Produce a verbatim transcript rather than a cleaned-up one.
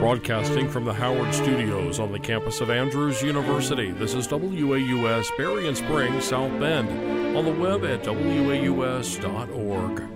Broadcasting from the Howard Studios on the campus of Andrews University, this is W A U S Berrien Springs, South Bend, on the web at W A U S dot org.